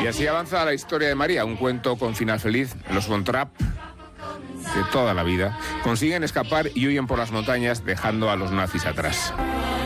Y así avanza la historia de María, un cuento con final feliz. Los Von Trapp, de toda la vida, consiguen escapar y huyen por las montañas dejando a los nazis atrás.